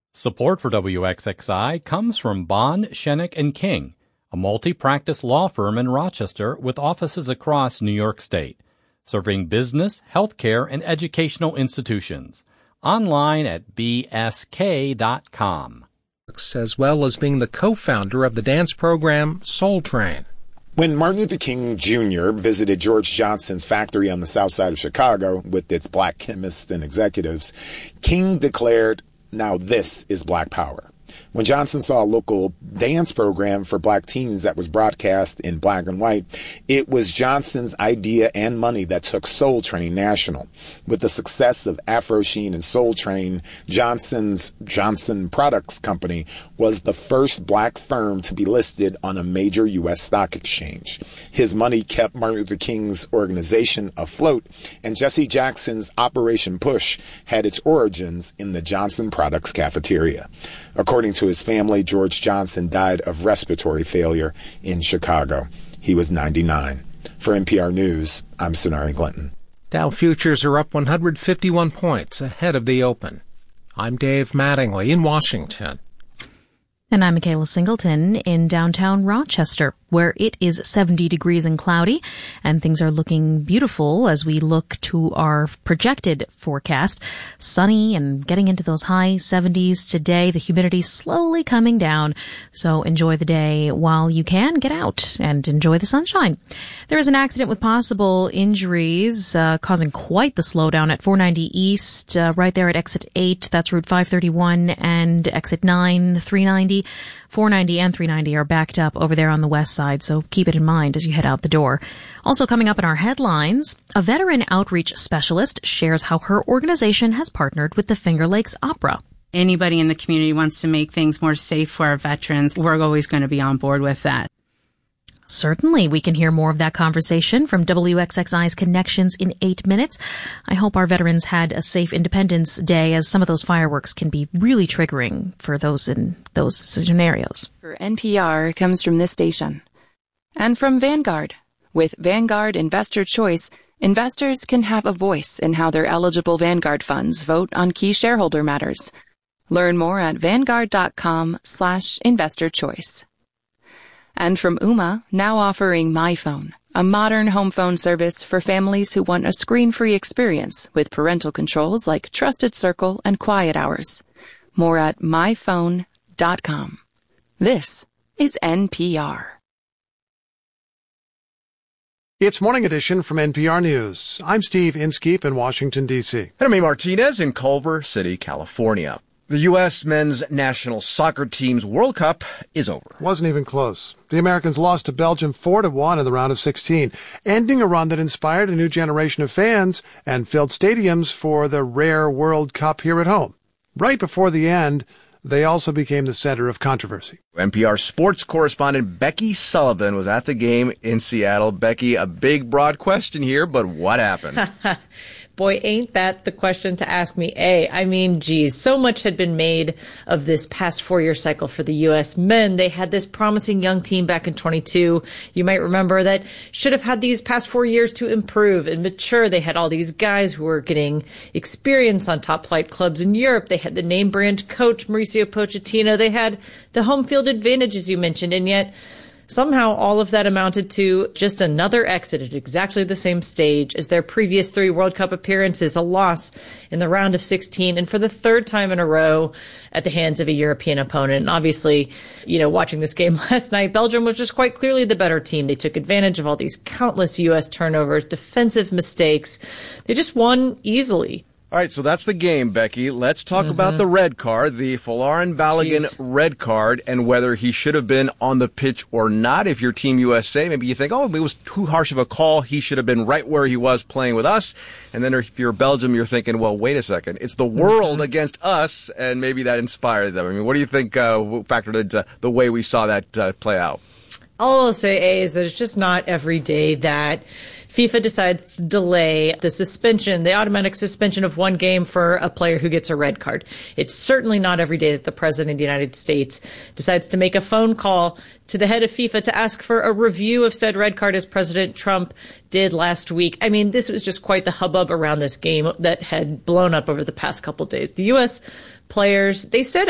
Support for WXXI comes from Bond, Shenick & King, a multi-practice law firm in Rochester with offices across New York State, serving business, healthcare, and educational institutions. Online at bsk.com. As well as being the co-founder of the dance program Soul Train. When Martin Luther King Jr. visited George Johnson's factory on the south side of Chicago with its black chemists and executives, King declared, "Now this is black power." When Johnson saw a local dance program for black teens that was broadcast in black and white, it was Johnson's idea and money that took Soul Train national. With the success of Afro Sheen and Soul Train, Johnson's Johnson Products Company was the first black firm to be listed on a major U.S. stock exchange. His money kept Martin Luther King's organization afloat, and Jesse Jackson's Operation Push had its origins in the Johnson Products cafeteria. According to his family, George Johnson died of respiratory failure in Chicago. He was 99. For NPR News, I'm Sonari Glinton. Dow futures are up 151 points ahead of the open. I'm Dave Mattingly in Washington. And I'm Michaela Singleton in downtown Rochester, where it is 70 degrees and cloudy, and things are looking beautiful as we look to our projected forecast. Sunny and getting into those high 70s today. The humidity slowly coming down, so enjoy the day while you can. Get out and enjoy the sunshine. There is an accident with possible injuries causing quite the slowdown at 490 East, right there at exit 8. That's Route 531 and exit 9, 390. 490 and 390 are backed up over there on the west side, so keep it in mind as you head out the door. Also coming up in our headlines, a veteran outreach specialist shares how her organization has partnered with the Finger Lakes Opera. Anybody in the community wants to make things more safe for our veterans, we're always going to be on board with that. Certainly, we can hear more of that conversation from WXXI's Connections in 8 minutes. I hope our veterans had a safe Independence Day, as some of those fireworks can be really triggering for those in those scenarios. For NPR comes from this station. And from Vanguard. With Vanguard Investor Choice, investors can have a voice in how their eligible Vanguard funds vote on key shareholder matters. Learn more at vanguard.com/investorchoice. And from Ooma, now offering MyPhone, a modern home phone service for families who want a screen-free experience with parental controls like Trusted Circle and Quiet Hours. More at myphone.com. This is NPR. It's Morning Edition from NPR News. I'm Steve Inskeep in Washington, D.C. And I'm Amy Martinez in Culver City, California. The U.S. men's national soccer team's World Cup is over. Wasn't even close. The Americans lost to Belgium 4-1 in the round of 16, ending a run that inspired a new generation of fans and filled stadiums for the rare World Cup here at home. Right before the end, they also became the center of controversy. NPR sports correspondent Becky Sullivan was at the game in Seattle. Becky, a big, broad question here, but what happened? Boy, ain't that the question to ask me, I mean, geez, so much had been made of this past 4-year cycle for the U.S. men. They had this promising young team back in 22. You might remember that should have had these past 4 years to improve and mature. They had all these guys who were getting experience on top flight clubs in Europe. They had the name brand coach, Mauricio Pochettino. They had the home field advantage, as you mentioned, and yet somehow all of that amounted to just another exit at exactly the same stage as their previous 3 World Cup appearances, a loss in the round of 16, and for the 3rd time in a row at the hands of a European opponent. And obviously, watching this game last night, Belgium was just quite clearly the better team. They took advantage of all these countless U.S. turnovers, defensive mistakes. They just won easily. All right, so that's the game, Becky. Let's talk about the red card, the Folarin Balogun red card, and whether he should have been on the pitch or not. If you're Team USA, maybe you think, it was too harsh of a call. He should have been right where he was playing with us. And then if you're Belgium, you're thinking, well, wait a second. It's the world against us, and maybe that inspired them. I mean, what do you think factored into the way we saw that play out? All I'll say, is that it's just not every day that FIFA decides to delay the suspension, the automatic suspension of one game for a player who gets a red card. It's certainly not every day that the President of the United States decides to make a phone call to the head of FIFA to ask for a review of said red card, as President Trump did last week. I mean, this was just quite the hubbub around this game that had blown up over the past couple days. The U.S. players, they said